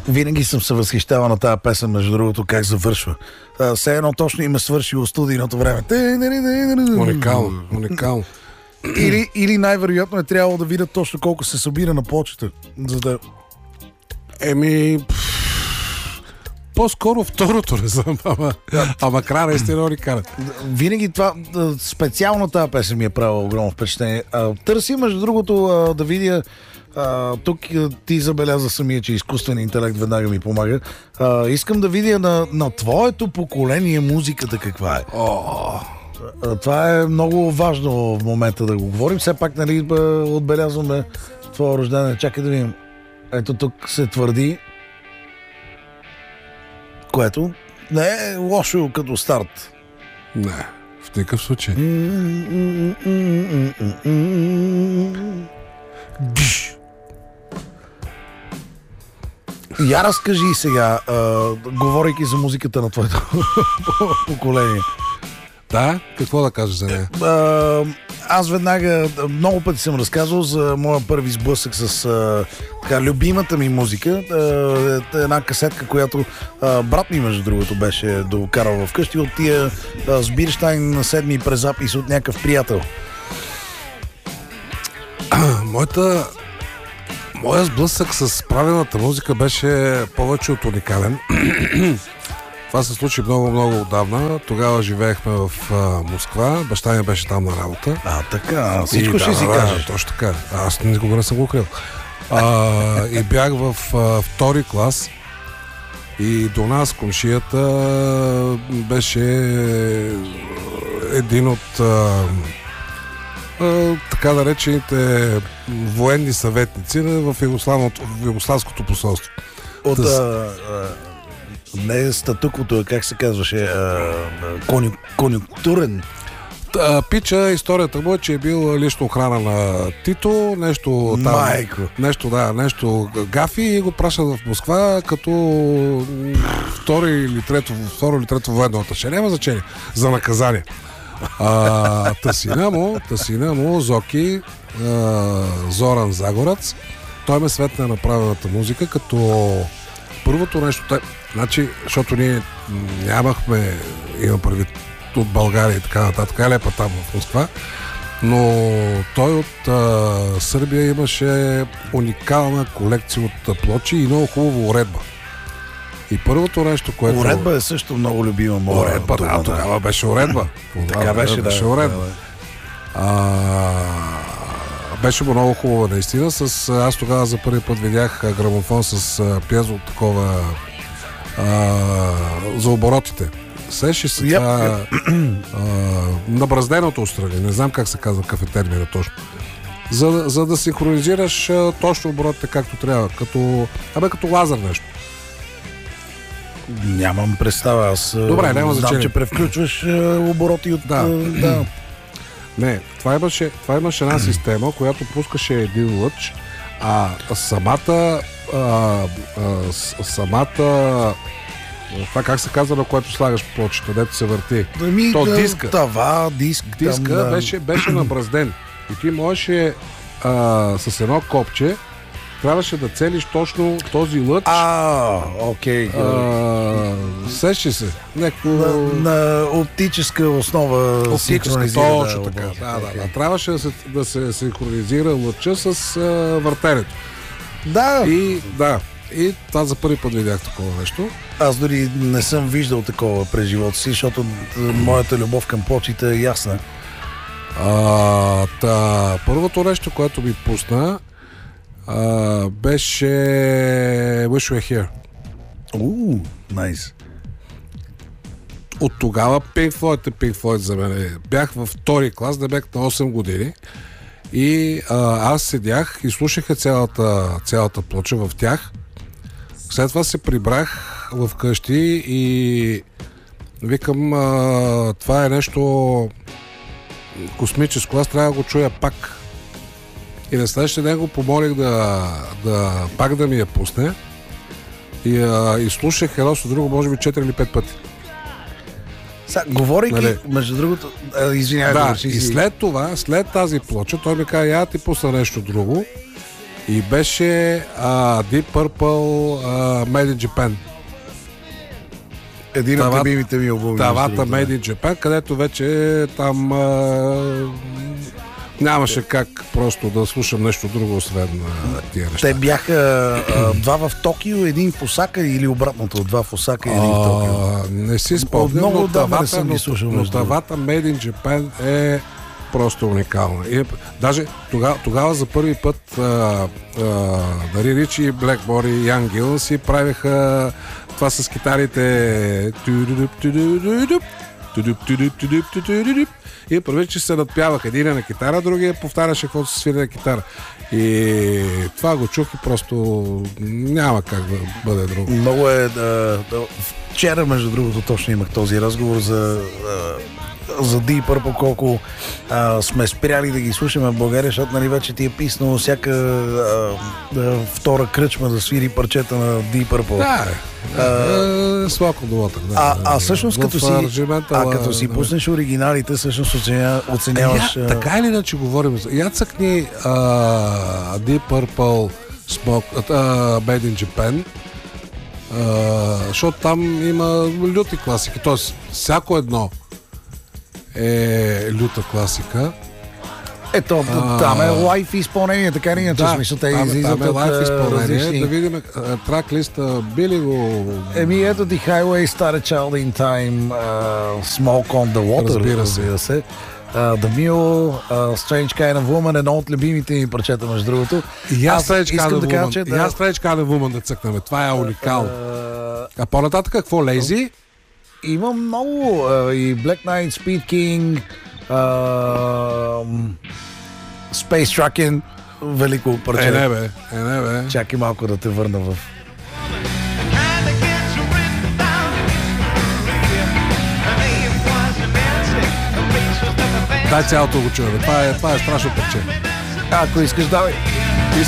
Винаги съм се възхищавал на тази песен, между другото, как завършва. Все едно точно им е свършило студийното време. Уникално. Или най-вероятно е трябвало да видят точно колко се събира на почета, за да... По-скоро второто, не знам, ама края наистина ни карат. Винаги това, специално тази песен ми е правила огромно впечатление. Търси, между другото, да видя, тук ти забеляза самия, че изкуственият интелект веднага ми помага. Искам да видя на твоето поколение музиката каква е. Това е много важно в момента да го говорим. Все пак, нали, отбелязваме твоя рождение. Чакай да видим. Ето тук се твърди, което не е лошо като старт. Не, в никакъв случай. Я разкажи сега, говорейки за музиката на твоето поколение. Да, какво да кажа за нея? Аз веднага много пъти съм разказвал за моя първи сблъсък с любимата ми музика. Една касетка, която брат ми, между другото, беше докарал вкъщи от тия с Бирщайн на седми презапис от някакъв приятел. Моя сблъсък с правилната музика беше повече от уникален. Това се случи много отдавна. Тогава живеехме в Москва. Баща ми беше там на работа. Така. Всичко ще си кажеш. Точно така. Аз никога не съм го крил. И бях в втори клас. И до нас комшията беше един от така наречените военни съветници в Югославското посолство. Не статуквото, как се казваше, конюнктурен. Пича, историята му е, че е бил лично охрана на Тито, нещо там. Майко. Нещо гафи и го пращат в Москва като второ или трето военно аташе. Няма значение за наказание. Тасина му Зоки, Зоран Загорец, той ме светна на правилната музика, като първото нещо, значи, защото ние нямахме, има предвид от България и така нататък, лепа там в Москва, но той от Сърбия имаше уникална колекция от плочи и много хубава уредба. И първото нещо, което... Уредба е също много любима моя. Уредба, тогава беше уредба. Така беше, беше уредба. Беше много хубава наистина. Аз тогава за първи път видях грамофон с пиезо такова за оборотите. Сещи се това набразденото отстрани. Не знам как се казва, какъв е термина точно. За да синхронизираш точно оборотите както трябва. Като лазер нещо. Нямам представа. Аз добре, няма знам, значение. че превключваш обороти от... Да. Не, това имаше една система, която пускаше един лъч, а самата това как се казва, на което слагаш плочета, дето се върти. Диска беше набразден. И ти можеше с едно копче трябваше да целиш точно този лъч. Окей. Сещи се. На оптическа основа. Точно така. Да. Трябваше да се синхронизира лъча с въртенето. Да. И това за първи път видях такова нещо. Аз дори не съм виждал такова през живота си, защото моята любов към плочите е ясна. Първото нещо, което ми пусна, беше Wish You Were Here. Nice. От тогава Pink Floyd за мен. Бях във втори клас, да бях на 8 години и аз седях и слушах цялата плоча в тях. След това се прибрах в къщи и викам, това е нещо космическо, аз трябва да го чуя пак. И на следващия ден го помолих пак да ми я пусне и слушах едно с друго, може би 4 или 5 пъти. Говорейки, между другото, извинявай. Да, и след тази плоча той ми каза, я ти пусна нещо друго И беше Deep Purple Made in Japan. Един от любимите ми албуми. Тавата Made in Japan, където вече там нямаше как просто да слушам нещо друго, освен тия неща. Те бяха два в Токио, един в Осака или обратното, два в Осака и един в Токио. Не си спомням, много отдавна не съм ги слушал. Но тавата Made in Japan е просто уникална. И даже тогава за първи път Дари Ричи, Блейкмор и Ян Гил си правиха това с китарите и първи, че се надпявах. Един на китара, другия повтаряше каквото се свири на китара. И това го чух и просто няма как да бъде друго. Много е... Вчера, между другото, точно имах този разговор за Deep Purple, колко сме спряли да ги слушаме в България, защото нали вече ти е писнало всяка втора кръчма да свири парчета на Deep Purple. Да, слако долата. Всъщност като си пуснеш оригиналите, всъщност оценяваш... Така или иначе говорим. Я цъкни Deep Purple Made in Japan, защото там има люти класики. Тоест, всяко едно е люта класика. Ето, там е лайф изпълнение, така не иначе смисъл. Те излизат от различни... Да видим трак-листа, били го... Ето The Highway, Star Child in Time, Smoke on the Water, разбира се. The Mule, Strange Kind of Woman, едно от любимите ми парчета, между другото. И аз искам да кажа, че... И аз Strange Kind of Woman да цъкнем. Това е уникално. А по-нататък какво? Lazy? Има много. И Black Knight, Speed King, Space Truckin', велико парче. Не бе. Чакай малко да те върна в... Дай цялото го чуем. Това е страшно парче. Ако искаш, давай.